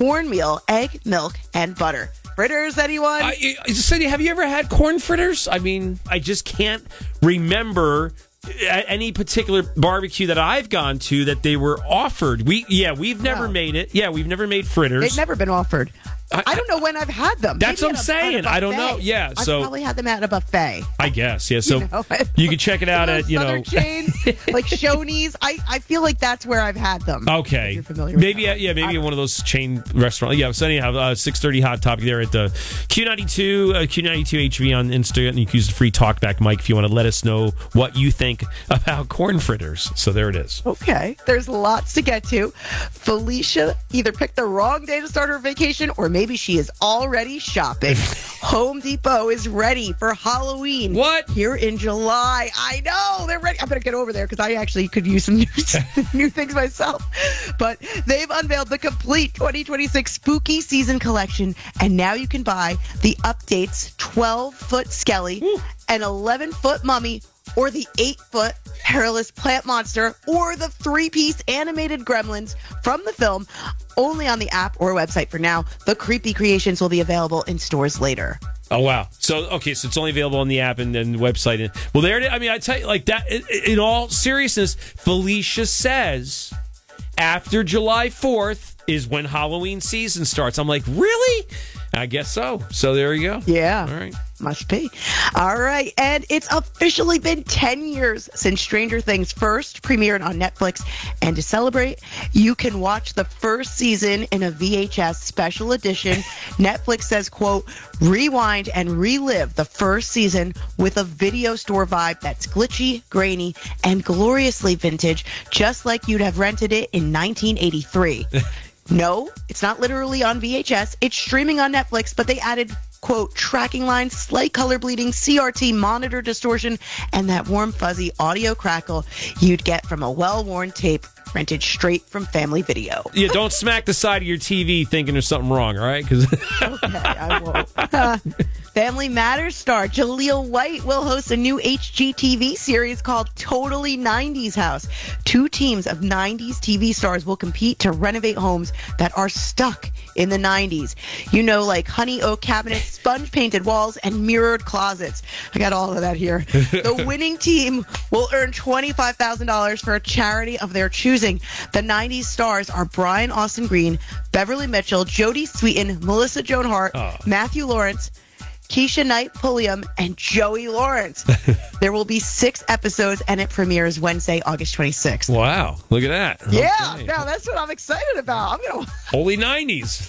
cornmeal, egg, milk, and butter. Fritters, anyone? Cindy, have you ever had corn fritters? I mean, I just can't remember any particular barbecue that I've gone to that they were offered. We've never made it. Yeah, we've never made fritters. They've never been offered. I don't know when I've had them. That's what I'm saying. I don't know. Yeah, I've so probably had them at a buffet. I guess. Yeah, so you can check it out at Southern chains like Shoney's. I feel like that's where I've had them. Okay, you're familiar with maybe maybe one of those chain restaurants. Yeah, so anyhow, 6:30 Hot Topic there at the Q92 HV on Instagram. And you can use the free talkback mic if you want to let us know what you think about corn fritters. So there it is. Okay, there's lots to get to. Felicia either picked the wrong day to start her vacation, or maybe she is already shopping. Home Depot is ready for Halloween. What? Here in July. I know, they're ready. I'm going to get over there because I actually could use some new things myself. But they've unveiled the complete 2026 spooky season collection, and now you can buy the updates 12-foot Skelly, an 11-foot Mummy, or the 8-foot Hairless Plant Monster, or the 3-piece animated Gremlins from the film, only on the app or website for now. The creepy creations will be available in stores later. Oh, wow. So it's only available on the app and then the website. Well, there it is. I mean, I tell you, like that, in all seriousness, Felicia says after July 4th is when Halloween season starts. I'm like, really? I guess so. So there you go. Yeah. All right. Must be. All right. And it's officially been 10 years since Stranger Things first premiered on Netflix. And to celebrate, you can watch the first season in a VHS special edition. Netflix says, quote, rewind and relive the first season with a video store vibe that's glitchy, grainy, and gloriously vintage, just like you'd have rented it in 1983. No, it's not literally on VHS. It's streaming on Netflix, but they added, quote, tracking lines, slight color bleeding, CRT monitor distortion, and that warm, fuzzy audio crackle you'd get from a well-worn tape rented straight from Family Video. Yeah, don't smack the side of your TV thinking there's something wrong, all right? Okay, I won't. Family Matters star Jaleel White will host a new HGTV series called Totally 90s House. 2 teams of 90s TV stars will compete to renovate homes that are stuck in the 90s. You know, like honey oak cabinets, sponge-painted walls, and mirrored closets. I got all of that here. The winning team will earn $25,000 for a charity of their choosing. The 90s stars are Brian Austin Green, Beverly Mitchell, Jodie Sweetin, Melissa Joan Hart, Matthew Lawrence, Keisha Knight Pulliam, and Joey Lawrence. There will be 6 episodes, and it premieres Wednesday, August 26th. Wow, look at that. Yeah, Okay. now that's what I'm excited about. I'm gonna Holy 90s.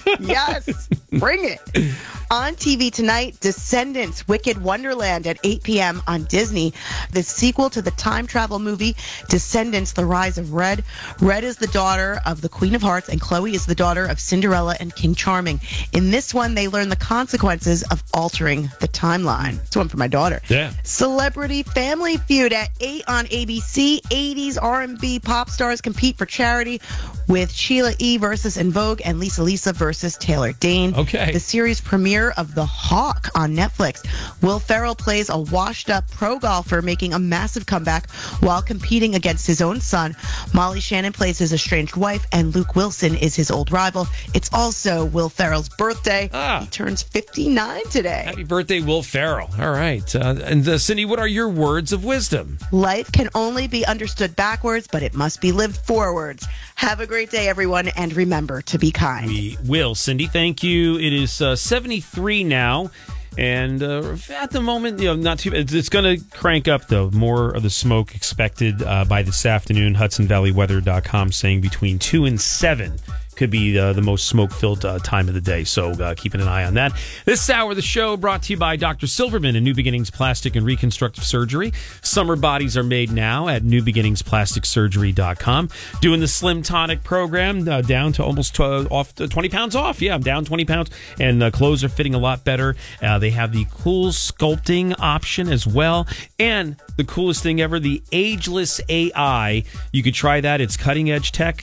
Yes, bring it. On TV tonight, Descendants, Wicked Wonderland at 8 p.m. on Disney. The sequel to the time travel movie, Descendants, The Rise of Red. Red is the daughter of the Queen of Hearts, and Chloe is the daughter of Cinderella and King Charming. In this one, they learn the consequences of altering the timeline. It's one for my daughter. Yeah. Celebrity Family Feud at 8 on ABC. 80s R&B pop stars compete for charity with Sheila E. versus En Vogue and Lisa versus Taylor Dane. Okay. The series premiere of The Hawk on Netflix. Will Ferrell plays a washed-up pro golfer making a massive comeback while competing against his own son. Molly Shannon plays his estranged wife, and Luke Wilson is his old rival. It's also Will Ferrell's birthday. He turns 59 today. Happy birthday, Will Ferrell. All right. And Cindy, what are your words of wisdom? Life can only be understood backwards, but it must be lived forwards. Have a great day, everyone, and remember to be kind. We will. Cindy, thank you. It is 73 now, and at the moment, not too bad. It's going to crank up, though. More of the smoke expected by this afternoon. HudsonValleyWeather.com saying between 2 and 7 could be the most smoke-filled time of the day. So keeping an eye on that. This hour of the show brought to you by Dr. Silverman and New Beginnings Plastic and Reconstructive Surgery. Summer bodies are made now at newbeginningsplasticsurgery.com. Doing the Slim Tonic program down to almost 20 pounds off. Yeah, I'm down 20 pounds. And clothes are fitting a lot better. They have the cool sculpting option as well. And the coolest thing ever, the Ageless AI. You could try that. It's cutting-edge tech that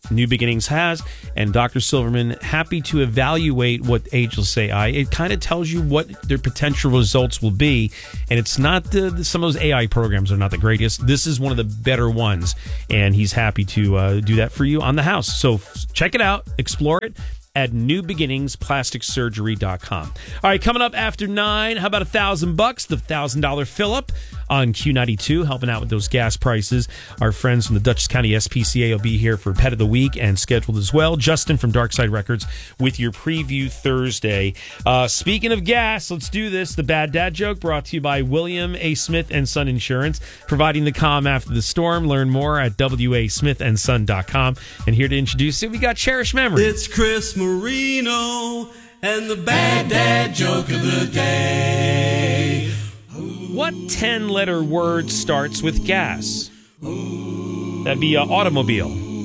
New Beginnings has, and Dr. Silverman happy to evaluate what Ageless AI. It kind of tells you what their potential results will be, and it's not some of those AI programs are not the greatest. This is one of the better ones, and he's happy to do that for you on the house. So check it out, explore it at newbeginningsplasticsurgery.com. All right, coming up after 9, how about $1,000? The $1,000 fill-up on Q92, helping out with those gas prices. Our friends from the Dutchess County SPCA will be here for Pet of the Week and scheduled as well. Justin from Darkside Records with your preview Thursday. Speaking of gas, let's do this. The Bad Dad Joke brought to you by William A. Smith & Son Insurance, providing the calm after the storm. Learn more at wasmithandson.com. And here to introduce it, we got Cherished Memories. It's Chris Marino and the Bad Dad Joke of the Day. What 10-letter word starts with gas? That'd be automobile.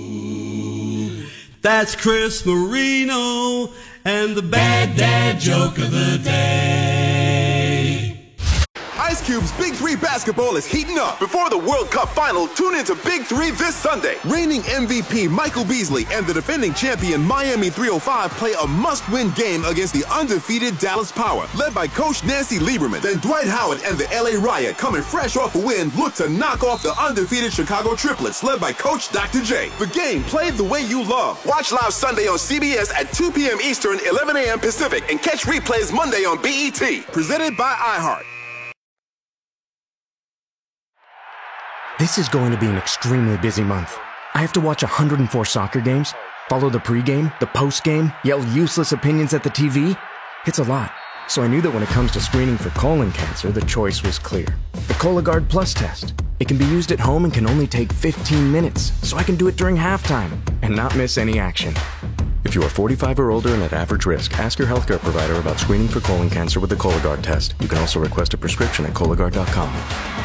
That's Chris Marino and the Bad Dad Joke of the Day. Ice Cube's Big 3 basketball is heating up. Before the World Cup final, tune into Big 3 this Sunday. Reigning MVP Michael Beasley and the defending champion Miami 305 play a must-win game against the undefeated Dallas Power, led by Coach Nancy Lieberman. Then Dwight Howard and the LA Riot, coming fresh off a win, look to knock off the undefeated Chicago Triplets, led by Coach Dr. J. The game played the way you love. Watch live Sunday on CBS at 2 p.m. Eastern, 11 a.m. Pacific, and catch replays Monday on BET. Presented by iHeart. This is going to be an extremely busy month. I have to watch 104 soccer games, follow the pregame, the postgame, yell useless opinions at the TV. It's a lot. So I knew that when it comes to screening for colon cancer, the choice was clear. The Cologuard Plus test. It can be used at home and can only take 15 minutes, so I can do it during halftime and not miss any action. If you are 45 or older and at average risk, ask your healthcare provider about screening for colon cancer with the Cologuard test. You can also request a prescription at Cologuard.com.